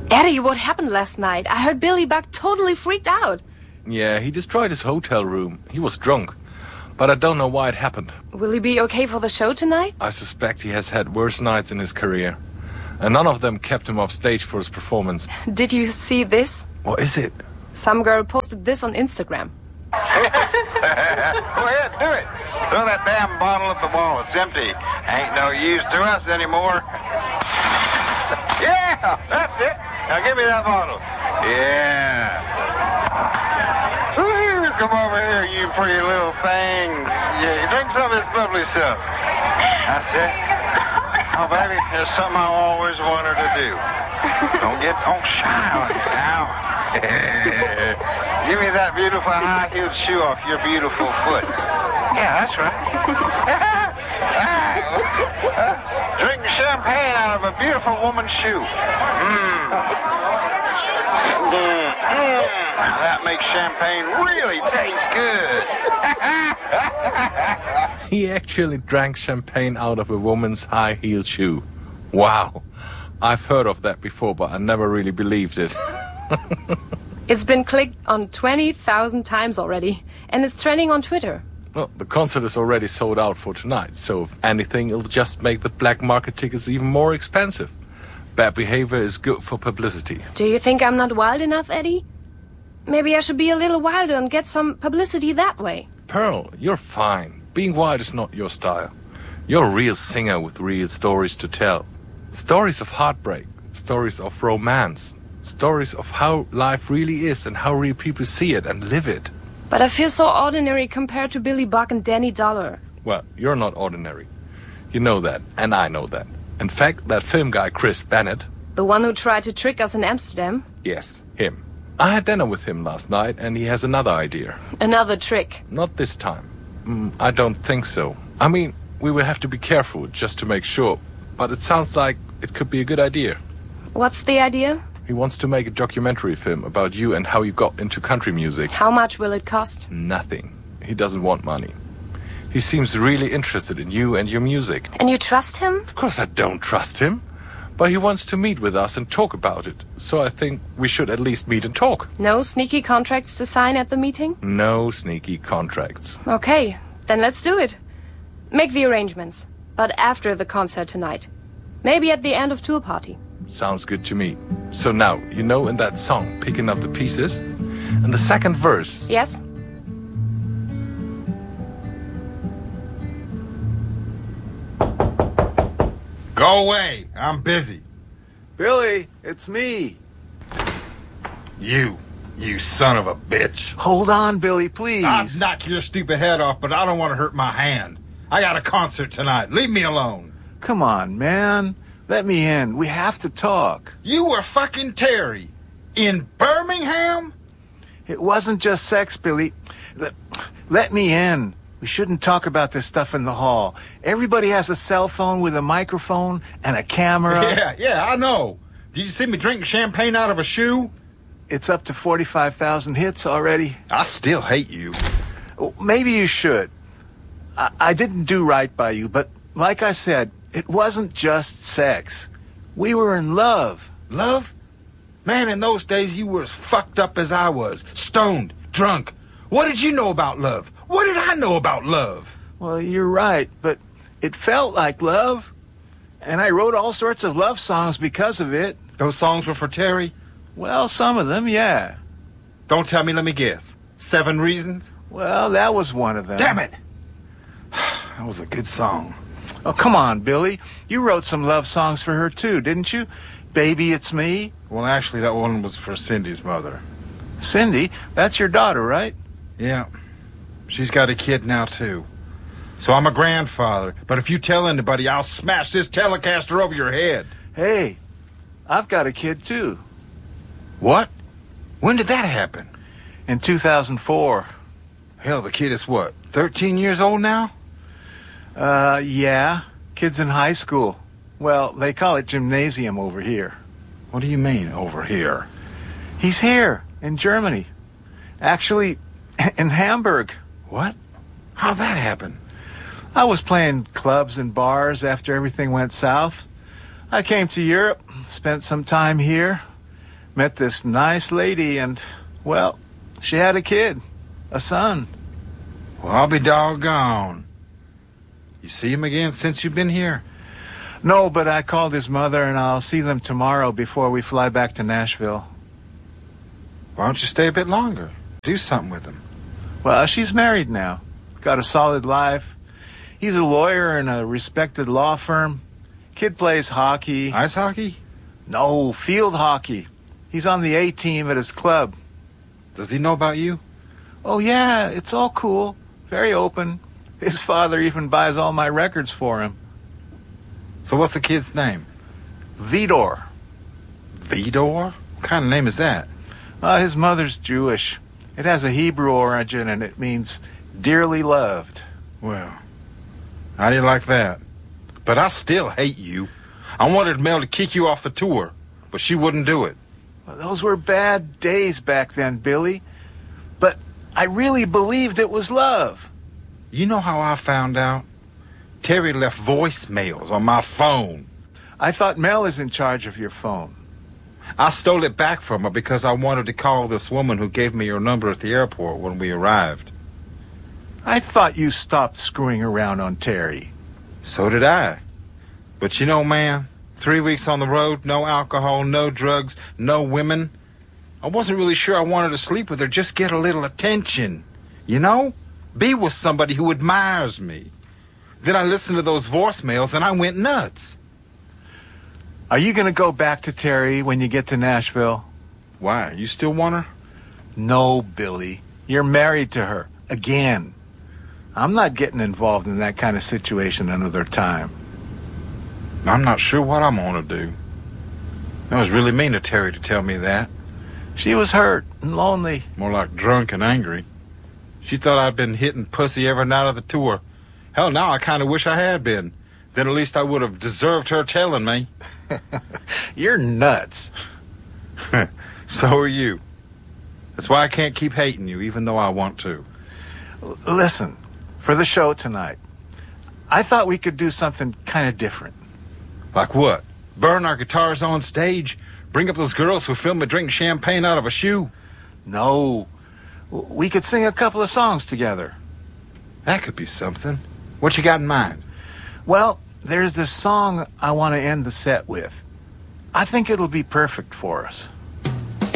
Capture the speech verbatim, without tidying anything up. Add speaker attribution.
Speaker 1: Eddie, what happened last night? I heard Billy Buck totally freaked out.
Speaker 2: Yeah, he destroyed his hotel room. He was drunk. But I don't know why it happened.
Speaker 1: Will he be okay for the show tonight?
Speaker 2: I suspect he has had worse nights in his career. And none of them kept him off stage for his performance.
Speaker 1: Did you see this?
Speaker 2: What is it?
Speaker 1: Some girl posted this on Instagram.
Speaker 3: Go ahead, do it. Throw that damn bottle at the wall. It's empty. Ain't no use to us anymore. Yeah, that's it. Now give me that bottle. Yeah. Ooh, come over here, you pretty little things. Yeah, drink some of this bubbly stuff. That's it. Oh, baby, there's something I always wanted to do. Don't get don't shy on it now. Give me that beautiful high-heeled shoe off your beautiful foot. Yeah, that's right. Drink champagne out of a beautiful woman's shoe. Mmm. Mm, mm. That makes champagne really taste good.
Speaker 2: He actually drank champagne out of a woman's high-heeled shoe. Wow. I've heard of that before, but I never really believed it.
Speaker 1: It's been clicked on twenty thousand times already, and it's trending on Twitter.
Speaker 2: Well, the concert is already sold out for tonight, so if anything, it'll just make the black market tickets even more expensive. Bad behavior is good for publicity.
Speaker 1: Do you think I'm not wild enough, Eddie? Maybe I should be a little wilder and get some publicity that way.
Speaker 2: Pearl, you're fine. Being wild is not your style. You're a real singer with real stories to tell. Stories of heartbreak, stories of romance, stories of how life really is and how real people see it and live it.
Speaker 1: But I feel so ordinary compared to Billy Buck and Danny Dollar.
Speaker 2: Well, you're not ordinary. You know that, and I know that. In fact, that film guy, Chris Bennett...
Speaker 1: The one who tried to trick us in Amsterdam?
Speaker 2: Yes, him. I had dinner with him last night, and he has another idea.
Speaker 1: Another trick?
Speaker 2: Not this time. Mm, I don't think so. I mean, we will have to be careful, just to make sure. But it sounds like it could be a good idea.
Speaker 1: What's the idea?
Speaker 2: He wants to make a documentary film about you and how you got into country music.
Speaker 1: How much will it cost?
Speaker 2: Nothing. He doesn't want money. He seems really interested in you and your music.
Speaker 1: And you trust him?
Speaker 2: Of course I don't trust him. But he wants to meet with us and talk about it. So I think we should at least meet and talk.
Speaker 1: No sneaky contracts to sign at the meeting?
Speaker 2: No sneaky contracts.
Speaker 1: Okay, then let's do it. Make the arrangements. But after the concert tonight. Maybe at the end of tour party.
Speaker 2: Sounds good to me. So now, you know in that song, Picking Up the Pieces? And the second verse...
Speaker 1: Yes?
Speaker 3: Go away. I'm busy.
Speaker 4: Billy, it's me.
Speaker 3: You. You son of a bitch.
Speaker 4: Hold on, Billy, please.
Speaker 3: I'll knock your stupid head off, but I don't want to hurt my hand. I got a concert tonight. Leave me alone.
Speaker 4: Come on, man. Let me in. We have to talk.
Speaker 3: You were fucking Terry. In Birmingham?
Speaker 4: It wasn't just sex, Billy. Let, let me in. We shouldn't talk about this stuff in the hall. Everybody has a cell phone with a microphone and a camera.
Speaker 3: Yeah, yeah, I know. Did you see me drinking champagne out of a shoe?
Speaker 4: It's up to forty-five thousand hits already.
Speaker 3: I still hate you.
Speaker 4: Maybe you should. I, I didn't do right by you, but like I said, it wasn't just sex. We were in love.
Speaker 3: Love? Man, in those days you were as fucked up as I was. Stoned, drunk. What did you know about love? What did I know about love?
Speaker 4: Well, you're right, but it felt like love. And I wrote all sorts of love songs because of it.
Speaker 3: Those songs were for Terry?
Speaker 4: Well, some of them, yeah.
Speaker 3: Don't tell me, let me guess. Seven Reasons?
Speaker 4: Well, that was one of them.
Speaker 3: Damn it! That was a good song.
Speaker 4: Oh, come on, Billy. You wrote some love songs for her, too, didn't you? Baby, It's Me.
Speaker 3: Well, actually, that one was for Cindy's mother.
Speaker 4: Cindy? That's your daughter, right?
Speaker 3: Yeah. She's got a kid now, too. So I'm a grandfather. But if you tell anybody, I'll smash this Telecaster over your head.
Speaker 4: Hey, I've got a kid, too.
Speaker 3: What? When did that happen?
Speaker 4: In two thousand four.
Speaker 3: Hell, the kid is what, thirteen years old now?
Speaker 4: Uh, yeah. Kid's in high school. Well, they call it gymnasium over here.
Speaker 3: What do you mean, over here?
Speaker 4: He's here, in Germany. Actually, in Hamburg.
Speaker 3: What? How'd that happen?
Speaker 4: I was playing clubs and bars after everything went south. I came to Europe, spent some time here, met this nice lady and, well, she had a kid, a son.
Speaker 5: Well, I'll be doggone. You see him again since you've been here?
Speaker 4: No, but I called his mother and I'll see them tomorrow before we fly back to Nashville.
Speaker 5: Why don't you stay a bit longer? Do something with him.
Speaker 4: Well, she's married now. Got a solid life. He's a lawyer in a respected law firm. Kid plays hockey.
Speaker 5: Ice hockey?
Speaker 4: No, field hockey. He's on the A team at his club.
Speaker 5: Does he know about you?
Speaker 4: Oh, yeah, it's all cool. Very open. His father even buys all my records for him.
Speaker 5: So what's the kid's name?
Speaker 4: Vidor.
Speaker 5: Vidor? What kind of name is that?
Speaker 4: Uh, his mother's Jewish. It has a Hebrew origin and it means dearly loved.
Speaker 5: Well, how do you like that? But I still hate you. I wanted Mel to kick you off the tour, but she wouldn't do it.
Speaker 4: Well, those were bad days back then, Billy. But I really believed it was love.
Speaker 5: You know how I found out? Terry left voicemails on my phone.
Speaker 4: I thought Mel is in charge of your phone.
Speaker 5: I stole it back from her because I wanted to call this woman who gave me your number at the airport when we arrived.
Speaker 4: I thought you stopped screwing around on Terry.
Speaker 5: So did I. But you know, man, three weeks on the road, no alcohol, no drugs, no women. I wasn't really sure I wanted to sleep with her, just get a little attention. You know? Be with somebody who admires me. Then I listened to those voicemails and I went nuts.
Speaker 4: Are you going to go back to Terry when you get to Nashville?
Speaker 5: Why? You still want her?
Speaker 4: No, Billy. You're married to her. Again. I'm not getting involved in that kind of situation another time.
Speaker 5: I'm not sure what I'm going to do. That was really mean of Terry to tell me that.
Speaker 4: She was hurt and lonely.
Speaker 5: More like drunk and angry. She thought I'd been hitting pussy every night of the tour. Hell, now I kind of wish I had been. Then at least I would have deserved her telling me.
Speaker 4: You're nuts.
Speaker 5: So are you. That's why I can't keep hating you, even though I want to.
Speaker 4: L- listen, for the show tonight, I thought we could do something kind of different.
Speaker 5: Like what? Burn our guitars on stage? Bring up those girls who film me drinking champagne out of a shoe?
Speaker 4: No. W- We could sing a couple of songs together.
Speaker 5: That could be something. What you got in mind?
Speaker 4: Well, there's this song I want to end the set with. I think it'll be perfect for us.